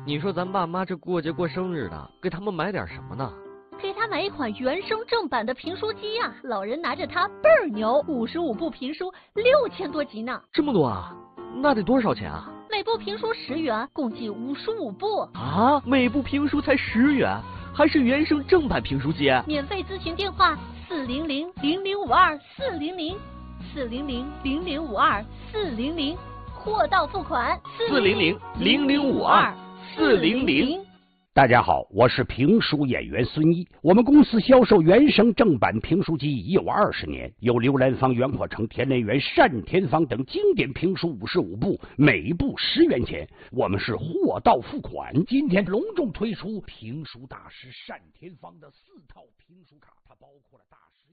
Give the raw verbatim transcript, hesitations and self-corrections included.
你说咱爸妈这过节过生日的，给他们买点什么呢？ 给他买一款原声正版的评书机啊！老人拿着它倍儿牛，五十五部评书，六千多集呢。 这么多啊？那得多少钱啊？ 每部评书十元，共计五十五部啊！每部评书才十元，还是原声正版评书机？ 免费咨询电话：四零零零零五二四零零四零零零零五二四零零，货到付款四零零零零五二四零零。 大家好，我是评书演员孙一。我们公司销售原声正版评书机已有二十年，有刘兰芳、袁阔成、田连元、单田芳等经典评书五十五部，每部十元钱。我们是货到付款。今天隆重推出评书大师单田芳的四套评书卡，它包括了大师。